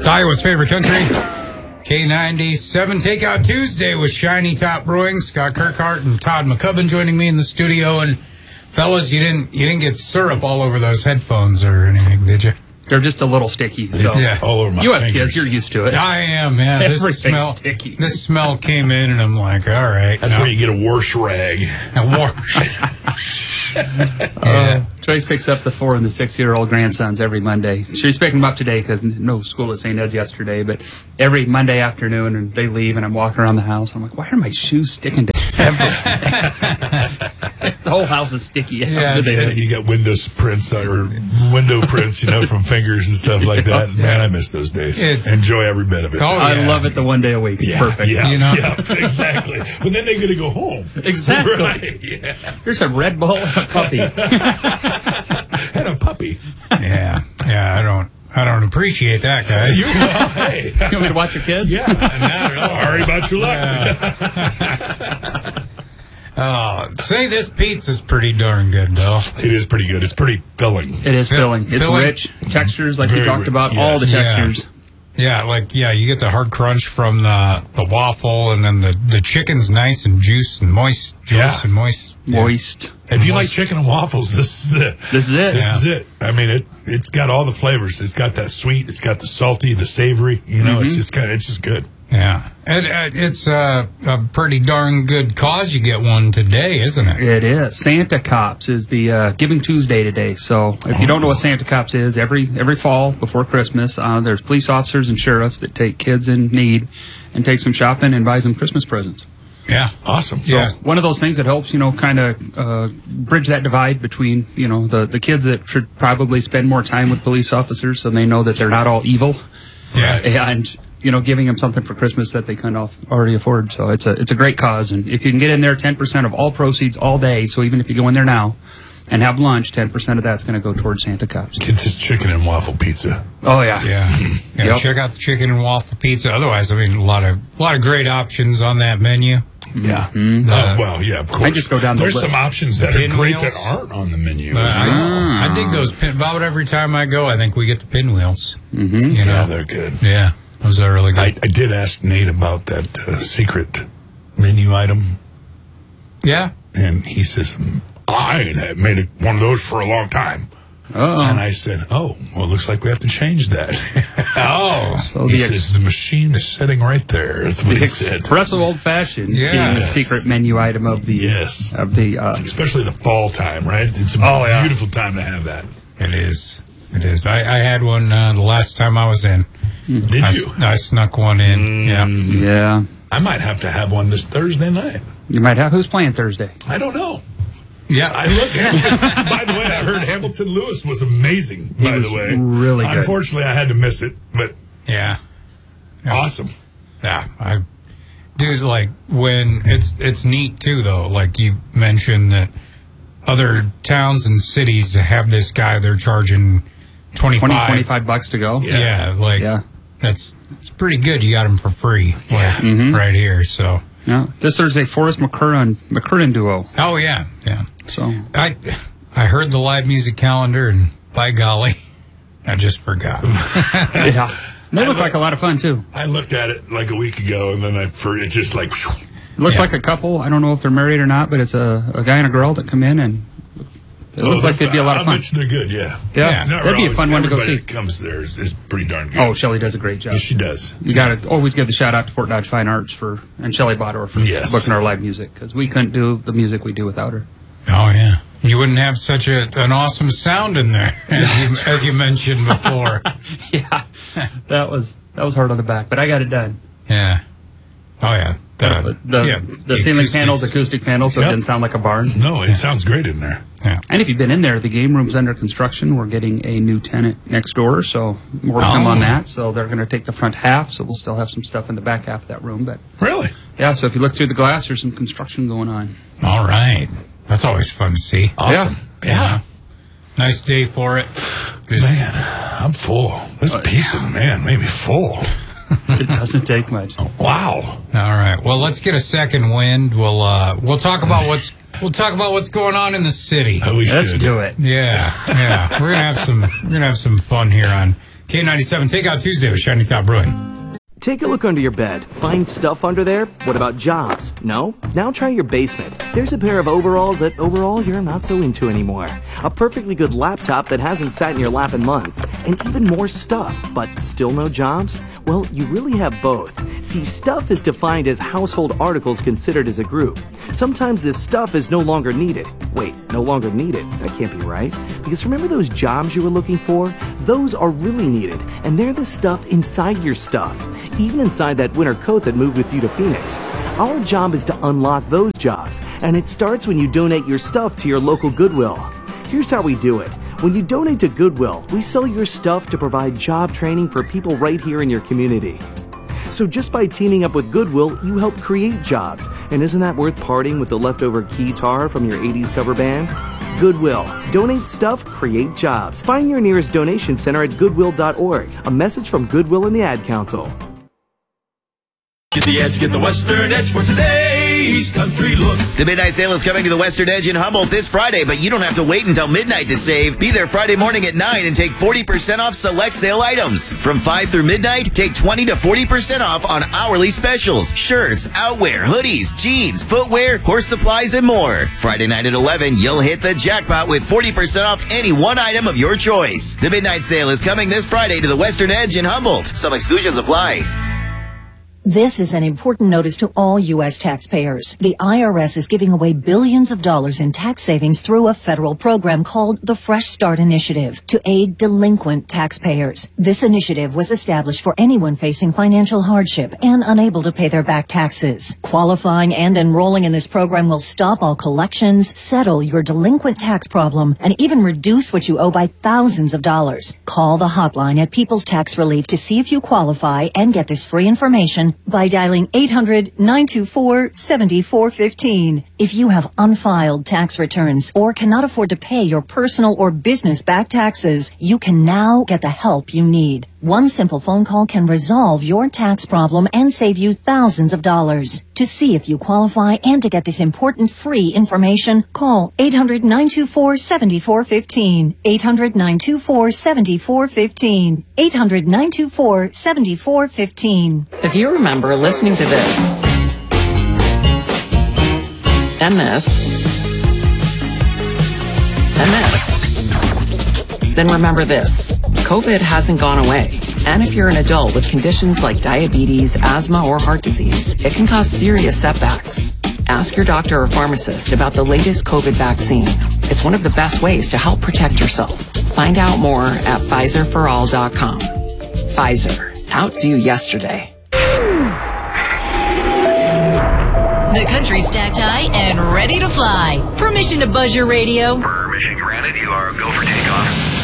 Iowa's favorite country. K97 Takeout Tuesday with Shiny Top Brewing. Scott Kirkhart and Todd McCubbin joining me in the studio. And fellas, you didn't get syrup all over those headphones or anything, did you? They're just a little sticky. So. Yeah, all over my You have fingers. kids, you're used to it. I am, man. Everything's sticky. This smell came in, and I'm like, all right. That's where you get a wash rag. A wash. Yeah. Trace picks up the 4 and the 6-year-old grandsons every Monday. She's picking them up today because no school at St. Ed's yesterday, but every Monday afternoon, and they leave, and I'm walking around the house. I'm like, why are my shoes sticking to everything? The whole house is sticky. Yeah, you got window prints from fingers and stuff like that. Man, I miss those days. Enjoy every bit of it. I love it the one day a week. It's perfect. Yeah, you know? Exactly. But then they're going to go home. Exactly. Right, yeah. Here's a Red Bull and a puppy. And a puppy. Yeah, I don't appreciate that, guys. Hey. You want me to watch your kids? Yeah. Sorry about your luck. Say this pizza's pretty darn good, though. It is pretty good. It's pretty filling. It is filling. It's filling. rich. Textures, like you Very talked rich. about, Yes. all the textures. Yeah, you get the hard crunch from the waffle, and then the chicken's nice and juice and moist. Yeah. And moist. Yeah. Moist. If you like chicken and waffles, this is it. This is it. This is it. I mean, it's got all the flavors. It's got that sweet. It's got the salty, the savory. You know, it's just good. Yeah. And it's a pretty darn good cause you get one today, isn't it? It is. Santa Cops is the Giving Tuesday today. So if you don't know what Santa Cops is, every fall before Christmas, there's police officers and sheriffs that take kids in need and takes them shopping and buys them Christmas presents. Yeah. Awesome. Yeah. One of those things that helps, kind of bridge that divide between, the kids that should probably spend more time with police officers so they know that they're not all evil. Yeah. And, giving them something for Christmas that they kind of already afford. So it's a great cause. And if you can get in there 10% of all proceeds all day, so even if you go in there now and have lunch, 10% of that's going to go towards Santa Cops. Get this chicken and waffle pizza. Oh, yeah. Yeah. Yep. Check out the chicken and waffle pizza. Otherwise, I mean, a lot of great options on that menu. Yeah. Well, yeah, of course. I just go down the There's list. some options that are great Pinwheels. that aren't on the menu. I dig those about every time I go. I think we get the pinwheels. Mm-hmm. Yeah, they're good. Yeah. Those are really good. I did ask Nate about that secret menu item, Yeah. and he says, I ain't made one of those for a long time. Oh. And I said, well, it looks like we have to change that. So He says, the machine is sitting right there. That's what the he said. espresso old fashioned being the Yes. secret menu item of the Yes. Especially the fall time, right? It's a beautiful time to have that. It is. I had one the last time I was in. Did you? I snuck one in. Yeah. I might have to have one this Thursday night. You might have. Who's playing Thursday? I don't know. Yeah. I looked Hamilton. By the way, I heard Hamilton Lewis was amazing, by the way. Really good. Unfortunately, I had to miss it, but Yeah. awesome. Yeah. Dude, like, when it's neat, too, though. Like, you mentioned that other towns and cities have this guy, they're charging $25 to go. Yeah. It's pretty good. You got him for free, right here. So Yeah. This Thursday, Forrest McCurran duo. Oh yeah. So I heard the live music calendar, and by golly, I just forgot. yeah, they look like a lot of fun too. I looked at it like a week ago, and then it just like. It looks like a couple. I don't know if they're married or not, but it's a guy and a girl that come in, and it looks like they'd be a lot of fun. I bet you they're good, yeah. Yeah. That'd be a fun one to go Everybody see. that comes there is pretty darn good. Oh, Shelley does a great job. Yes, she does. You got to always give the shout out to Fort Dodge Fine Arts and Shelley Bodor for Yes. booking our live music, because we couldn't do the music we do without her. Oh yeah, you wouldn't have such an awesome sound in there as you mentioned before. Yeah, that was hard on the back, but I got it done. Yeah. Oh yeah. The ceiling panels, acoustic panels, so it didn't sound like a barn. No, it sounds great in there. Yeah. And if you've been in there, the game room's under construction. We're getting a new tenant next door, so more to come on that. So they're going to take the front half, so we'll still have some stuff in the back half of that room. But Really? yeah, so if you look through the glass, there's some construction going on. All right. That's always fun to see. Awesome. Yeah. Nice day for it. Man, I'm full. This pizza, man, made me full. It doesn't take much. Wow. All right. Well, let's get a second wind. We'll talk about what's going on in the city. Oh, we Let's should do it. Yeah. We're gonna have some fun here on K97 Takeout Tuesday with Shiny Top Brewing. Take a look under your bed. Find stuff under there? What about jobs? No? Now try your basement. There's a pair of overalls that overall you're not so into anymore. A perfectly good laptop that hasn't sat in your lap in months. And even more stuff, but still no jobs? Well, you really have both. See, stuff is defined as household articles considered as a group. Sometimes this stuff is no longer needed. Wait, no longer needed? That can't be right. Because remember those jobs you were looking for? Those are really needed, and they're the stuff inside your stuff. Even inside that winter coat that moved with you to Phoenix. Our job is to unlock those jobs, and it starts when you donate your stuff to your local Goodwill. Here's how we do it. When you donate to Goodwill, we sell your stuff to provide job training for people right here in your community. So just by teaming up with Goodwill, you help create jobs. And isn't that worth parting with the leftover keytar from your 80s cover band? Goodwill. Donate stuff, create jobs. Find your nearest donation center at goodwill.org. A message from Goodwill and the Ad Council. Get the edge, get the Western Edge for today's country look. The Midnight Sale is coming to the Western Edge in Humboldt this Friday, but you don't have to wait until midnight to save. Be there Friday morning at 9 and take 40% off select sale items. From 5 through midnight, take 20 to 40% off on hourly specials, shirts, outwear, hoodies, jeans, footwear, horse supplies, and more. Friday night at 11, you'll hit the jackpot with 40% off any one item of your choice. The Midnight Sale is coming this Friday to the Western Edge in Humboldt. Some exclusions apply. This is an important notice to all U.S. taxpayers. The IRS is giving away billions of dollars in tax savings through a federal program called the Fresh Start Initiative to aid delinquent taxpayers. This initiative was established for anyone facing financial hardship and unable to pay their back taxes. Qualifying and enrolling in this program will stop all collections, settle your delinquent tax problem, and even reduce what you owe by thousands of dollars. Call the hotline at People's Tax Relief to see if you qualify and get this free information by dialing 800-924-7415. If you have unfiled tax returns or cannot afford to pay your personal or business back taxes, you can now get the help you need. One simple phone call can resolve your tax problem and save you thousands of dollars. To see if you qualify and to get this important free information, call 800-924-7415. 800-924-7415. 800-924-7415. If you remember listening to this, and this, and this, then remember this. COVID hasn't gone away. And if you're an adult with conditions like diabetes, asthma, or heart disease, it can cause serious setbacks. Ask your doctor or pharmacist about the latest COVID vaccine. It's one of the best ways to help protect yourself. Find out more at PfizerForAll.com. Pfizer. Outdo yesterday. The country's stacked high and ready to fly. Permission to buzz your radio. Permission granted. You are go for takeoff.